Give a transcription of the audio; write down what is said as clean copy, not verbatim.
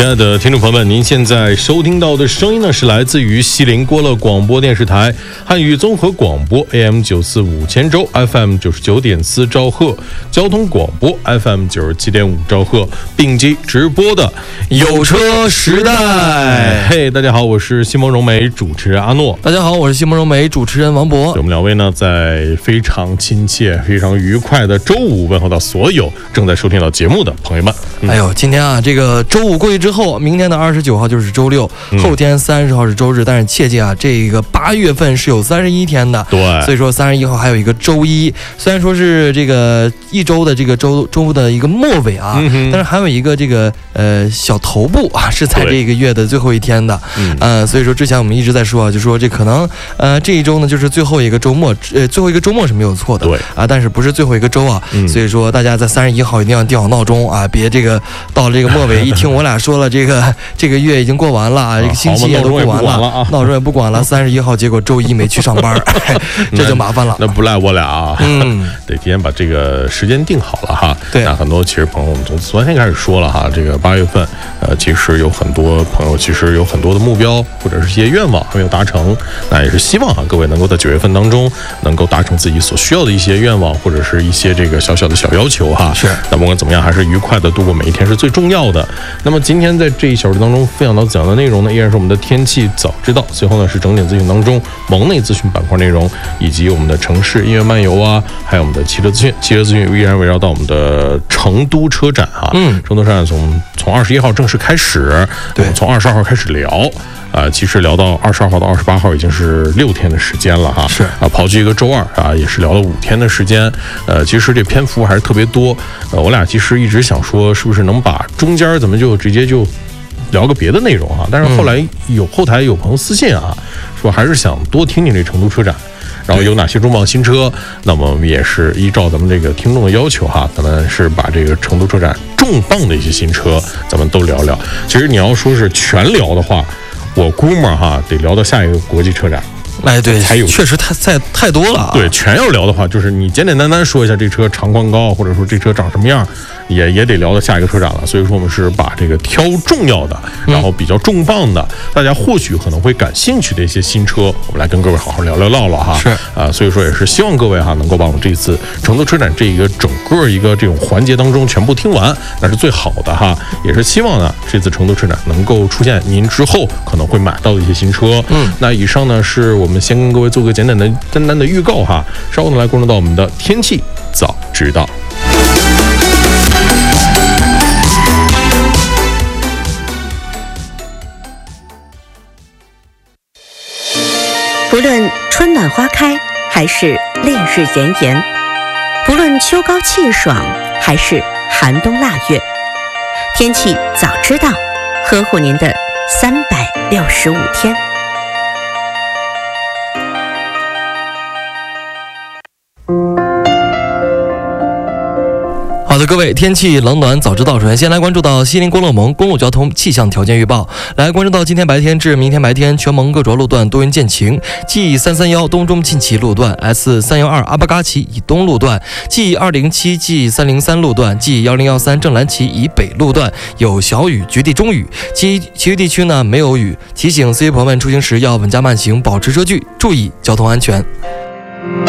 亲爱的听众朋友们，您现在收听到的声音呢，是来自于西林郭勒广播电视台汉语综合广播 AM945千州 FM 99.4兆赫，交通广播 FM 97.5兆赫，并机直播的有车时代。嘿，大家好，我是西蒙融媒主持人阿诺。 大家好，我是西蒙融媒主持人王博。 我们两位呢，在非常亲切、非常愉快的周五问候到所有正在收听到节目的朋友们。 哎呦，今天啊，这个周五过去之后，明天的29号就是周六，后天30号是周日。但是切记啊，这个8月份是有31天的， 对， 所以说31号还有一个周一。虽然说是这个一周的这个周的一个末尾啊，但是还有一个这个小头部啊，是在这个月的最后一天的。所以说之前我们一直在说啊，就说这可能这一周呢就是最后一个周末，最后一个周末是没有错的， 对啊，但是不是最后一个周啊。所以说大家在31号一定要定好闹钟啊，别这个到了这个末尾一听我俩说了这个月已经过完了啊，这个星期也都过完了，闹钟也不管了，31号结果周一没去上班，这就麻烦了。 那不赖我俩啊，得提前把这个时间定好了哈。 对， 那很多其实朋友，我们从昨天开始说了哈，这个8月份，其实有很多朋友其实有很多的目标或者是一些愿望还没有达成，那也是希望哈各位能够在9月份当中能够达成自己所需要的一些愿望或者是一些这个小小的小要求哈。 是， 那不管怎么样，还是愉快的度过每一天是最重要的。那么今天在这一小时当中分享到讲的内容呢，依然是我们的天气早知道，随后呢是整点资讯当中蒙内资讯板块内容，以及我们的城市音乐漫游啊，还有我们的汽车资讯。汽车资讯依然围绕到我们的成都车展啊，成都车展从21号正式开始，对，从22号开始聊。其实聊到22号到28号已经是6天的时间了哈，是啊，刨去一个周二啊，也是聊了5天的时间。其实这篇幅还是特别多。我俩其实一直想说，是不是能把中间咱们就直接就聊个别的内容哈？但是后来后台有朋友私信啊，说还是想多听听这成都车展。然后有哪些重磅新车？那么我们也是依照咱们这个听众的要求哈，咱们是把这个成都车展重磅的一些新车，咱们都聊聊。其实你要说是全聊的话，我估摸哈得聊到下一个国际车展。 哎，对，还有确实太多了啊。 对，全要聊的话，就是你简简单单说一下这车长宽高，或者说这车长什么样，也得聊到下一个车展了。所以说我们是把这个挑重要的，然后比较重磅的，大家或许可能会感兴趣的一些新车，我们来跟各位好好聊了哈。是啊，所以说也是希望各位哈能够把我们这次成都车展这一个整个一个这种环节当中全部听完，那是最好的哈。也是希望呢这次成都车展能够出现您之后可能会买到的一些新车。那以上呢是我们先跟各位做个简单的预告哈，稍后呢来关注到我们的天气早知道。 不论春暖花开还是烈日炎炎，不论秋高气爽还是寒冬腊月，天气早知道，呵护您的365天。 好的，各位，天气冷暖早知道。首先来关注到西宁郭勒盟公路交通气象条件预报。来关注到今天白天至明天白天，全盟各主要路段多云见晴。G331东中沁旗路段、S312阿巴嘎旗以东路段、G207、G303路段、G1013正蓝旗以北路段有小雨，局地中雨。其余地区呢没有雨。提醒司机朋友们出行时要稳驾慢行，保持车距，注意交通安全。